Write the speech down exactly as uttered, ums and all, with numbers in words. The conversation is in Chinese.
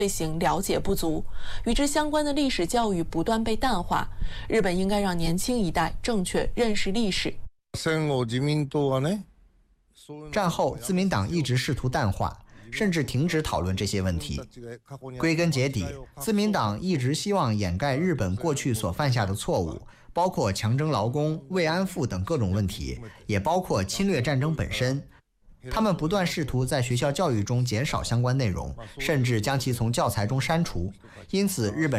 罪行了解不足，与之相关的历史教育不断被淡化。日本应该让年轻一代正确认识历史。 战后，自民党一直试图淡化，甚至停止讨论这些问题。归根结底，自民党一直希望掩盖日本过去所犯下的错误，包括强征劳工、慰安妇等各种问题，也包括侵略战争本身。他们不断试图在学校教育中减少相关内容，甚至将其从教材中删除。因此，日本